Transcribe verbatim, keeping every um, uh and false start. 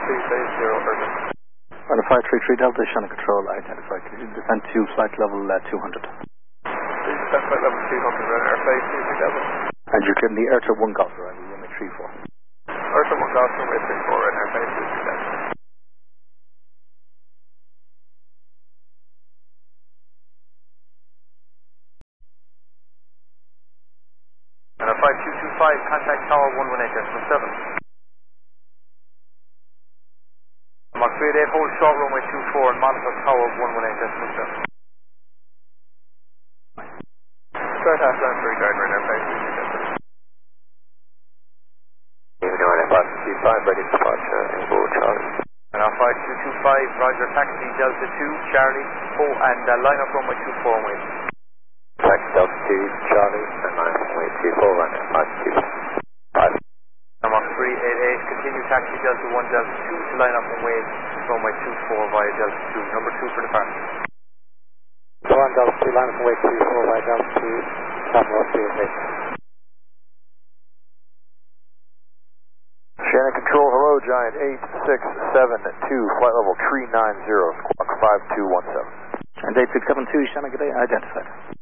three five zero, urgent. Runway five three three Delta, Shannon Control, identified. Could you descend to flight level uh, two hundred? Please descend flight level two hundred, runway five three three Delta. And you're clearing the Air Trip one Golf, right? Runway three four. Air Trip one Golf, runway three four, runway five three three Delta. Runway five two two five, contact tower one one eight decimal seven. Mach three eight eight, hold short runway two four and monitor tower one one eight decimal seven. Start half line three guide runway five two two Delta. Runway five two five, ready for departure, Ingo Charlie. Runway five two two five, Roger, taxi Delta two, Charlie, oh, and uh, line up runway two four and wait. Taxi Delta two, Charlie, and line up runway two four, runway five two five. Mach three eight eight, continue taxi Delta one, Delta two to line up and wait runway two four via Delta two, number two for departure. one Delta two, line up and wait two four via Delta two, camera off two eight. Shannon Control, hello, Giant eight six seven two, flight level three nine zero, squawk five two one seven. And eight six seven two, Shannon, good day, identified.